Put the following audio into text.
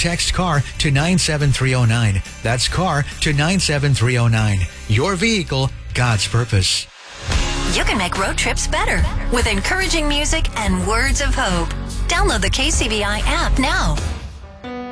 text CAR to 97309. That's CAR to 97309. Your vehicle, God's purpose. You can make road trips better with encouraging music and words of hope. Download the KCBI app now.